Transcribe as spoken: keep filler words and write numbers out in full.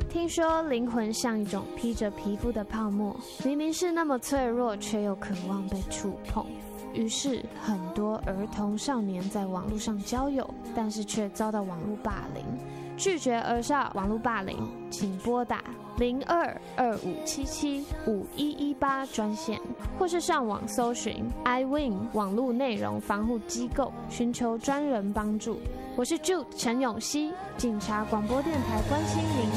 听说灵魂像一种披着皮肤的泡沫，明明是那么脆弱，却又渴望被触碰。于是，很多儿童少年在网络上交友，但是却遭到网络霸凌。拒绝儿少网络霸凌，请拨打零二二五七七五一一八专线，或是上网搜寻 I Win 网络内容防护机构，寻求专人帮助。我是 Jude 陈永熙，警察广播电台关心您。